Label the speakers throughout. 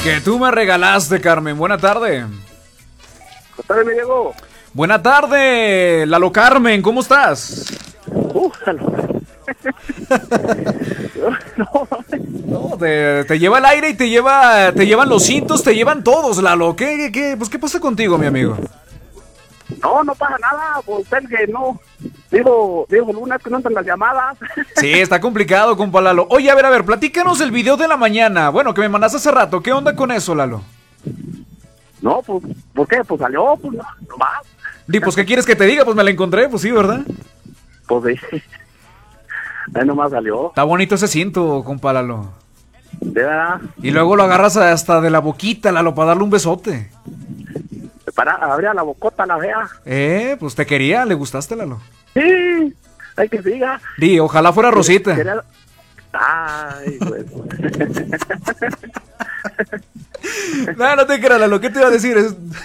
Speaker 1: Que tú me regalaste, Carmen. Buena tarde.
Speaker 2: Buenas tardes, me llegó.
Speaker 1: Buena tarde, Lalo Carmen. ¿Cómo estás? No, te lleva el aire y te llevan los cintos, te llevan todos, Lalo. ¿Qué pasa contigo, mi amigo?
Speaker 2: No pasa nada, pues es que no. Digo Luna, que no entran las llamadas.
Speaker 1: Sí, está complicado, compa Lalo. Oye, a ver, platícanos el video de la mañana. Bueno, que me mandaste hace rato. ¿Qué onda con eso, Lalo?
Speaker 2: No, pues, ¿por qué? Pues salió, pues no más.
Speaker 1: Di, pues, ¿qué quieres que te diga? Pues me la encontré, pues sí, ¿verdad?
Speaker 2: Pues sí. Ahí nomás salió.
Speaker 1: Está bonito ese cinto, compa Lalo.
Speaker 2: De verdad.
Speaker 1: Y luego lo agarras hasta de la boquita, Lalo, para darle un besote.
Speaker 2: Para abrir la bocota, la vea.
Speaker 1: Pues te quería, le gustaste, Lalo.
Speaker 2: Sí, hay que siga.
Speaker 1: Di, ojalá fuera Rosita.
Speaker 2: Ay, pues.
Speaker 1: No te creas, Lalo, ¿qué te iba a decir?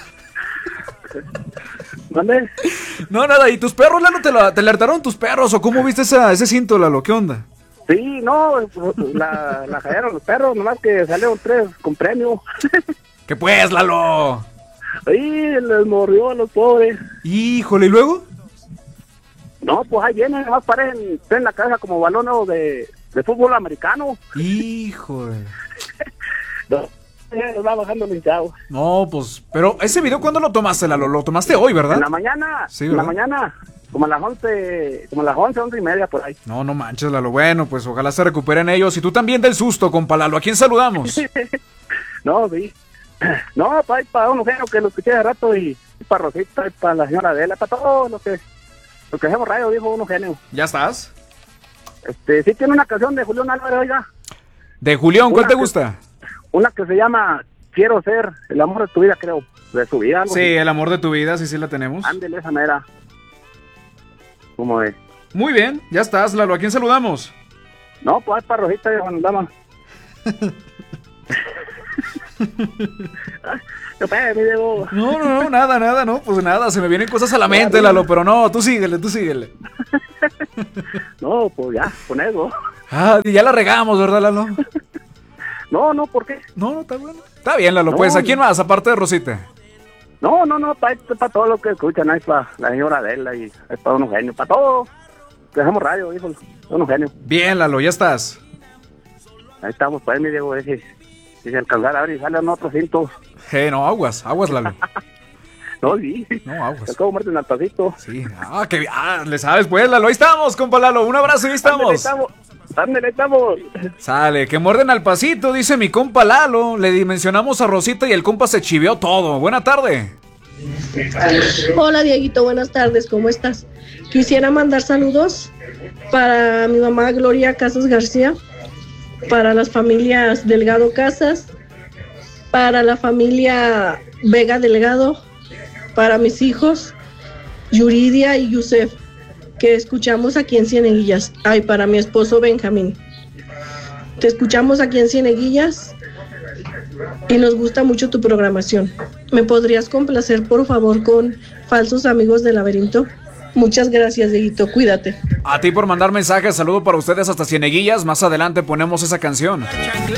Speaker 2: ¿Dónde?
Speaker 1: No, nada, ¿y tus perros, Lalo, te alertaron tus perros? ¿O cómo viste ese cinto, Lalo? ¿Qué onda?
Speaker 2: Sí, no, la cayeron los perros, nomás que salieron 3 con premio.
Speaker 1: ¿Qué pues, Lalo?
Speaker 2: Sí, les mordió a los pobres.
Speaker 1: Híjole, ¿y luego?
Speaker 2: No, pues ahí vienen, nomás parecen en la cabeza como balones de fútbol americano.
Speaker 1: Híjole.
Speaker 2: No, ya va bajando el hinchado.
Speaker 1: No, pues, pero ese video, ¿cuándo lo tomaste, Lalo? Lo tomaste hoy, ¿verdad?
Speaker 2: En la mañana,
Speaker 1: sí,
Speaker 2: ¿verdad? En la mañana, como a las 11, 11:30 por ahí.
Speaker 1: No manches, Lalo. Bueno, pues ojalá se recuperen ellos. Y tú también del susto, compa Lalo. ¿A quién saludamos?
Speaker 2: No, sí. No, para uno que lo escuché de rato y para Rosita y para la señora Adela, para todos los que hacemos radio, dijo uno genio.
Speaker 1: ¿Ya estás?
Speaker 2: Sí tiene una canción de Julián Álvarez, oiga.
Speaker 1: ¿De Julián? ¿Cuál te gusta?
Speaker 2: Una que se llama Quiero ser el amor de tu vida, creo. De su vida.
Speaker 1: Sí, el amor de tu vida, sí la tenemos.
Speaker 2: Ándele, esa mera. ¿Cómo es?
Speaker 1: Muy bien, ya estás, Lalo. ¿A quién saludamos?
Speaker 2: No, pues para Rosita y Juan Dama. No,
Speaker 1: nada, no, pues nada, se me vienen cosas a la mente, Lalo, pero no, tú síguele.
Speaker 2: No, pues ya, con eso.
Speaker 1: Ya la regamos, ¿verdad, Lalo?
Speaker 2: No, ¿por qué?
Speaker 1: No, está bueno. Está bien, Lalo, pues, ¿a quién más, aparte de Rosita?
Speaker 2: No, para todos los que escuchan, ahí para la señora Adela y es para unos genios, para todos. Que hacemos radio, hijo, unos genios.
Speaker 1: Bien, Lalo, ya estás.
Speaker 2: Ahí estamos, pues, mi Diego, si se alcanzara a abrir y salen otros cintos.
Speaker 1: No, aguas, Lalo.
Speaker 2: No, sí.
Speaker 1: No, aguas.
Speaker 2: Acabo de muerte en el tacito.
Speaker 1: Sí, le sabes, pues, Lalo. Ahí estamos, compa Lalo. Un abrazo y ahí estamos.
Speaker 2: Ándale, estamos.
Speaker 1: Sale, que muerden al pasito, dice mi compa Lalo. Le dimensionamos a Rosita y el compa se chivió todo. Buena tarde.
Speaker 3: Hola, Dieguito, buenas tardes, ¿cómo estás? Quisiera mandar saludos para mi mamá Gloria Casas García, para las familias Delgado Casas, para la familia Vega Delgado, para mis hijos Yuridia y Yusef, que escuchamos aquí en Cieneguillas. Ay, para mi esposo Benjamín. Te escuchamos aquí en Cieneguillas y nos gusta mucho tu programación. ¿Me podrías complacer, por favor, con Falsos Amigos del Laberinto? Muchas gracias, Dieguito, cuídate.
Speaker 1: A ti por mandar mensajes, saludo para ustedes hasta Cieneguillas. Más adelante ponemos esa canción.